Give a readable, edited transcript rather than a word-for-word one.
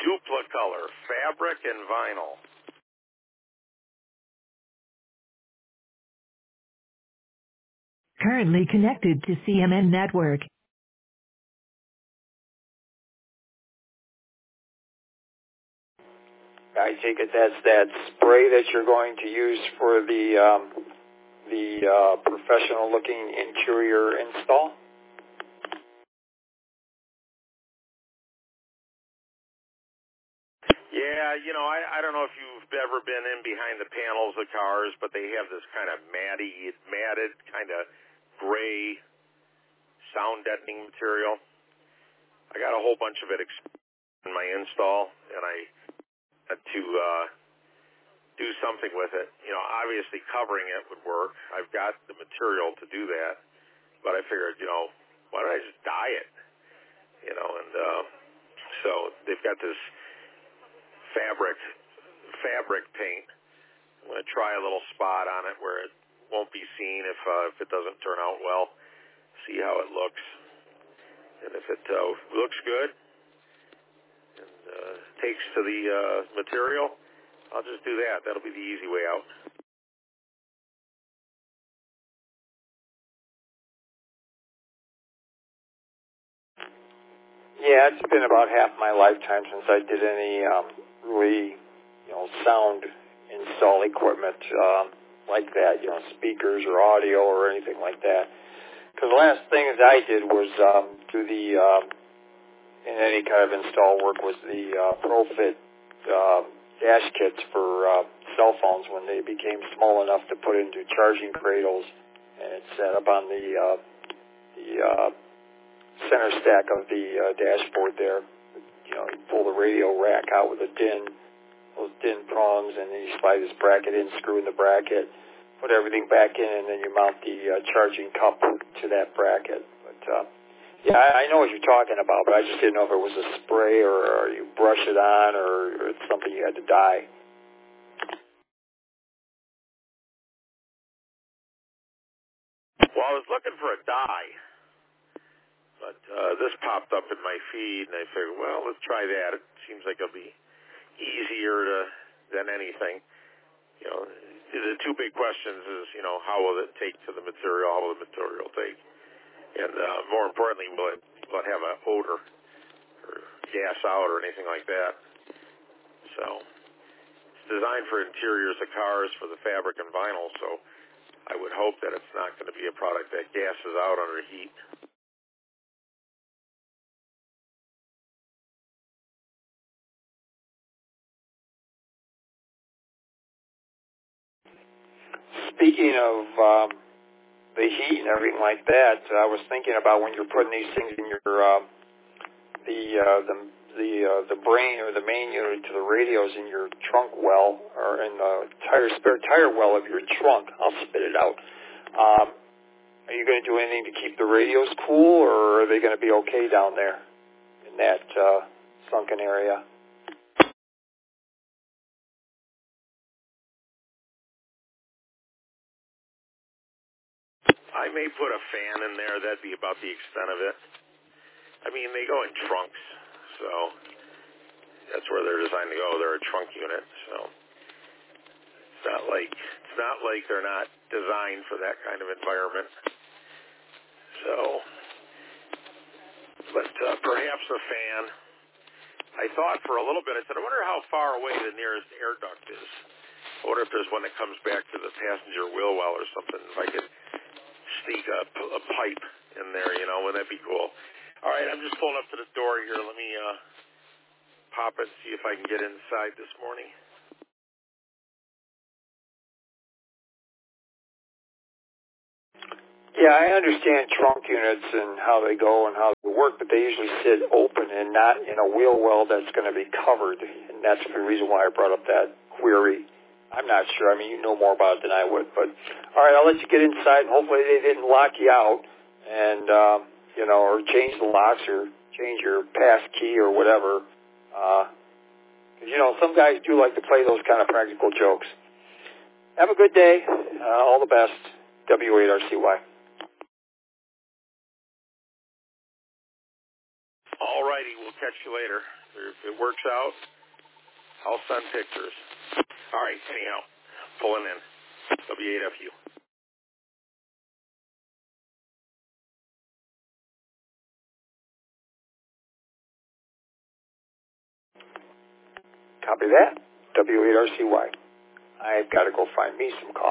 Duplicolor, fabric and vinyl. Currently connected to CMN Network. I take it that's that spray that you're going to use for the professional-looking interior install? Yeah, I don't know if you've ever been in behind the panels of cars, but they have this kind of matted, kind of gray sound deadening material. I got a whole bunch of it in my install, and I had to do something with it. Obviously covering it would work. I've got the material to do that, but I figured, why don't I just dye it? And so they've got this fabric paint. I'm going to try a little spot on it where it won't be seen if it doesn't turn out well. See how it looks, and if it looks good and takes to the material, I'll just do that. That'll be the easy way out. Yeah, it's been about half my lifetime since I did any really, sound install equipment like that, speakers or audio or anything like that. Because the last thing that I did was do the, in any kind of install work, was the ProFit dash kits for cell phones when they became small enough to put into charging cradles, and it's set up on the center stack of the dashboard there. You pull the radio rack out with those DIN prongs, and then you slide this bracket in, screw in the bracket, put everything back in, and then you mount the charging cup to that bracket. But yeah, I know what you're talking about, but I just didn't know if it was a spray or you brush it on or it's something you had to dye. Well, I was looking for a dye, but this popped up in my feed, and I figured, well, let's try that. It seems like it'll be easier than anything. The two big questions is, how will it take to the material? How will the material take? And more importantly, will it have an odor or gas out or anything like that? So it's designed for interiors of cars for the fabric and vinyl, so I would hope that it's not going to be a product that gases out under heat. Speaking of the heat and everything like that, I was thinking about when you're putting these things in your the brain or the main unit to the radios in your trunk well or in the spare tire well of your trunk. I'll spit it out. Are you going to do anything to keep the radios cool, or are they going to be okay down there in that sunken area? I may put a fan in there. That'd be about the extent of it. I mean, they go in trunks, so that's where they're designed to go. They're a trunk unit, so it's not like they're not designed for that kind of environment. So, but perhaps a fan. I thought for a little bit, I said, I wonder how far away the nearest air duct is. I wonder if there's one that comes back to the passenger wheel well or something. If I could sneak a pipe in there, wouldn't that be cool? All right, I'm just pulling up to the door here. Let me pop it and see if I can get inside this morning. Yeah, I understand trunk units and how they go and how they work, but they usually sit open and not in a wheel well that's going to be covered, and that's the reason why I brought up that query. I'm not sure. I mean, you know more about it than I would, but all right, I'll let you get inside. Hopefully they didn't lock you out and, or change the locks or change your pass key or whatever. Some guys do like to play those kind of practical jokes. Have a good day. All the best. W8RCY. All righty. Well, We'll catch you later. If it works out, I'll send pictures. All right, anyhow, pulling in. W8FU. Copy that. W8RCY. I've got to go find me some coffee.